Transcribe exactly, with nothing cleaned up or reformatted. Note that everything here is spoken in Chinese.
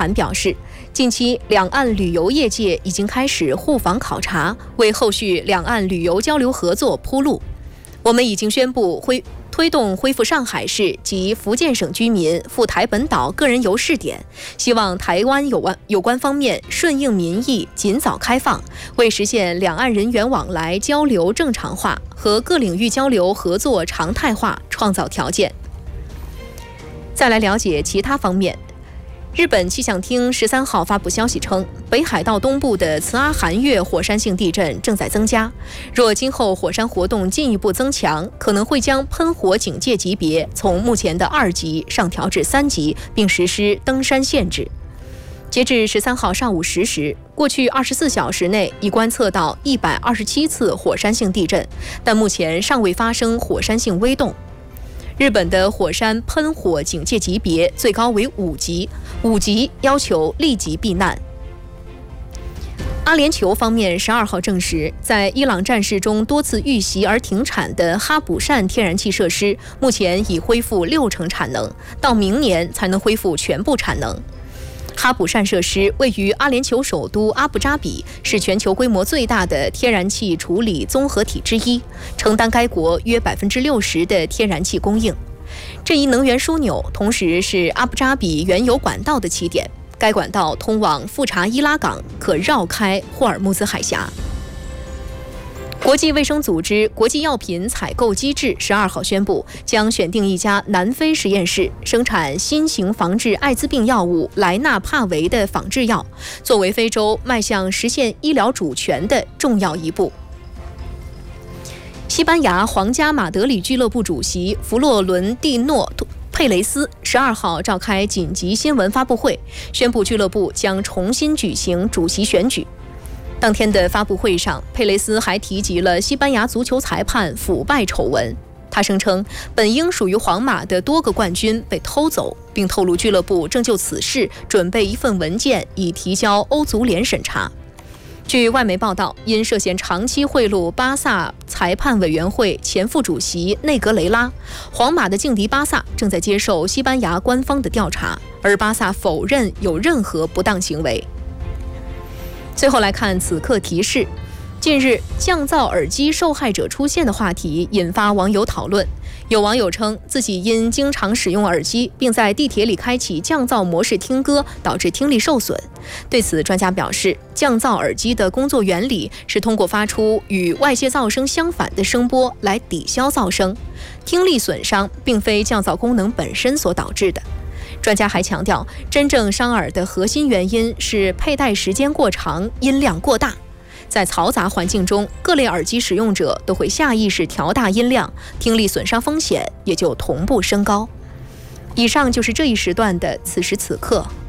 涵表示，近期两岸旅游业界已经开始互访考察，为后续两岸旅游交流合作铺路。我们已经宣布恢推动恢复上海市及福建省居民赴台本岛个人游试点，希望台湾有关有关方面顺应民意，尽早开放，为实现两岸人员往来交流正常化和各领域交流合作常态化创造条件。再来了解其他方面。日本气象厅十三号发布消息称，北海道东部的慈阿寒越火山性地震正在增加，若今后火山活动进一步增强，可能会将喷火警戒级别从目前的二级上调至三级，并实施登山限制。截至十三号上午十时，过去二十四小时内已观测到一百二十七次火山性地震，但目前尚未发生火山性微动。日本的火山喷火警戒级别最高为五级，五级要求立即避难。阿联酋方面十二号证实，在伊朗战事中多次遇袭而停产的哈卜善天然气设施，目前已恢复六成产能，到明年才能恢复全部产能。哈卜善设施位于阿联酋首都阿布扎比，是全球规模最大的天然气处理综合体之一，承担该国约百分之六十的天然气供应。这一能源枢纽同时是阿布扎比原油管道的起点，该管道通往富查伊拉港，可绕开霍尔木兹海峡。国际卫生组织国际药品采购机制十二号宣布，将选定一家南非实验室生产新型防治艾滋病药物莱纳帕韦的仿制药，作为非洲迈向实现医疗主权的重要一步。西班牙皇家马德里俱乐部主席弗洛伦蒂诺佩雷斯十二号召开紧急新闻发布会，宣布俱乐部将重新举行主席选举。当天的发布会上，佩雷斯还提及了西班牙足球裁判腐败丑闻。他声称，本应属于皇马的多个冠军被偷走，并透露俱乐部正就此事准备一份文件，以提交欧足联审查。据外媒报道，因涉嫌长期贿赂巴萨裁判委员会前副主席内格雷拉，皇马的劲敌巴萨正在接受西班牙官方的调查，而巴萨否认有任何不当行为。最后来看此刻提示，近日降噪耳机受害者出现的话题引发网友讨论。有网友称自己因经常使用耳机，并在地铁里开启降噪模式听歌，导致听力受损。对此，专家表示，降噪耳机的工作原理是通过发出与外界噪声相反的声波来抵消噪声，听力损伤并非降噪功能本身所导致的。专家还强调，真正伤耳的核心原因是佩戴时间过长，音量过大。在嘈杂环境中，各类耳机使用者都会下意识调大音量，听力损伤风险也就同步升高。以上就是这一时段的此时此刻。